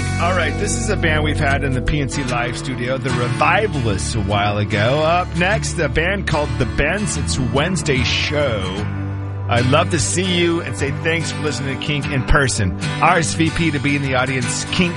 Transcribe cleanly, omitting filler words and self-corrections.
All right, this is a band we've had in the PNC Live studio, The Revivalists, a while ago. Up next, a band called The Bends. It's Wednesday show. I'd love to see you and say thanks for listening to Kink in person. RSVP to be in the audience, Kink